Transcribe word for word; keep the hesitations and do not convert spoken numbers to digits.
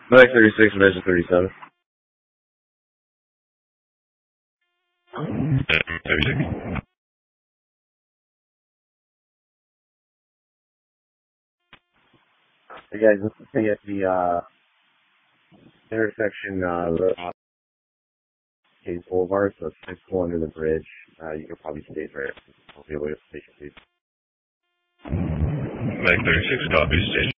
Medic thirty-six, Measure thirty-seven. Hey guys, this is thing at the uh, intersection uh, Road Case Boulevard, so it's just go under the bridge. Uh, you can probably stay there. Hopefully, we'll get the station, please. Medic thirty-six, copy, station.